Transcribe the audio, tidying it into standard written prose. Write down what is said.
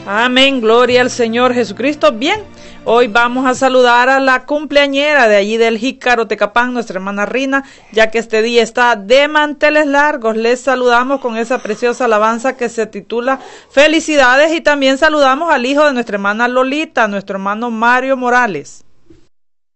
Amén, gloria al Señor Jesucristo. Bien, hoy vamos a saludar a la cumpleañera de allí del Jícaro, Tecapán, nuestra hermana Rina, ya que este día está de manteles largos. Les saludamos con esa preciosa alabanza que se titula Felicidades, y también saludamos al hijo de nuestra hermana Lolita, nuestro hermano Mario Morales.